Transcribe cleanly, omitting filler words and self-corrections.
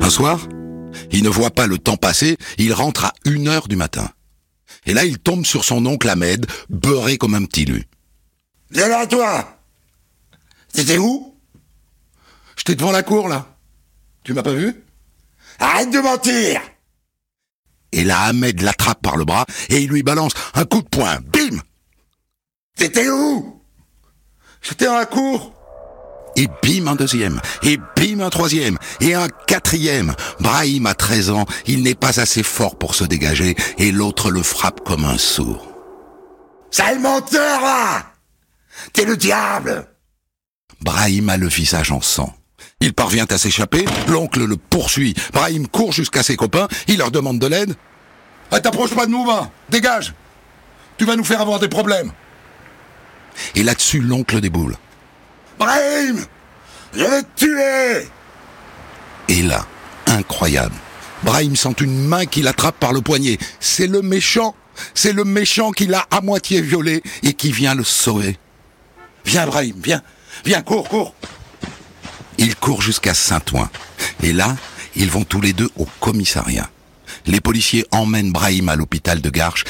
Un soir, il ne voit pas le temps passer, il rentre à 1h du matin. Et là, il tombe sur son oncle Ahmed, beurré comme un petit lu. « Viens là, toi ! T'étais où ?»« J'étais devant la cour, là. Tu m'as pas vu ? » ?»« Arrête de mentir !» Et là, Ahmed l'attrape par le bras et il lui balance un coup de poing. Bim !« T'étais où ?»« J'étais dans la cour. » Et bim, un deuxième. Et bim, un troisième. Et un quatrième. Brahim a 13 ans. Il n'est pas assez fort pour se dégager. Et l'autre le frappe comme un sourd. « Sale menteur, là ! T'es le diable !» Brahim a le visage en sang. Il parvient à s'échapper. L'oncle le poursuit. Brahim court jusqu'à ses copains. Il leur demande de l'aide. « Ah, t'approches pas de nous, va ! Dégage ! Tu vas nous faire avoir des problèmes !» Et là-dessus, l'oncle déboule. « Brahim, je vais te tuer !» Et là, incroyable, Brahim sent une main qui l'attrape par le poignet. C'est le méchant qui l'a à moitié violé et qui vient le sauver. « Viens Brahim, viens, cours !» Il court jusqu'à Saint-Ouen. Et là, ils vont tous les deux au commissariat. Les policiers emmènent Brahim à l'hôpital de Garches